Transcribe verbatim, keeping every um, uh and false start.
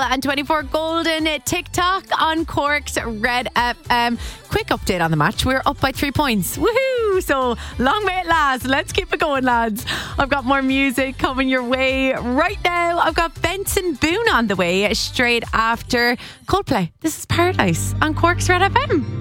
and twenty-four Golden TikTok on Cork's Red F M. Quick update on the match. We're up by three points. Woohoo! So long may it last. Let's keep it going, lads. I've got more music coming your way right now. I've got Benson Boone on the way straight after Coldplay. This is Paradise on Cork's Red F M.